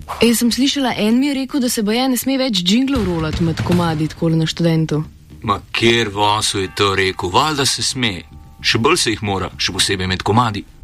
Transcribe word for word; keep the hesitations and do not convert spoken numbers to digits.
Jaz sem slišala, en mi je rekel, da se baje ne sme več džinglov rolati med komadi, takole na Študentu. Ma kjer vosu je to rekel? Valjda se sme. Še bolj se jih mora, še posebej med komadi.